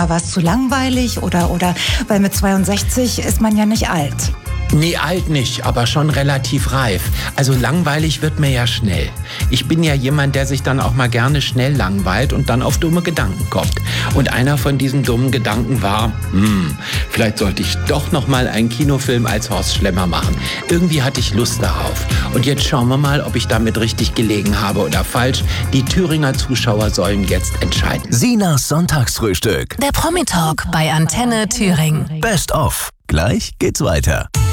mal, war es zu langweilig oder, weil mit 62 ist man ja nicht alt. Nee, alt nicht, aber schon relativ reif. Also langweilig wird mir ja schnell. Ich bin ja jemand, der sich dann auch mal gerne schnell langweilt und dann auf dumme Gedanken kommt. Und einer von diesen dummen Gedanken war, vielleicht sollte ich doch noch mal einen Kinofilm als Horst Schlemmer machen. Irgendwie hatte ich Lust darauf. Und jetzt schauen wir mal, ob ich damit richtig gelegen habe oder falsch. Die Thüringer Zuschauer sollen jetzt entscheiden. Sinas Sonntagsfrühstück. Der Promi-Talk bei Antenne Thüringen. Best of. Gleich geht's weiter.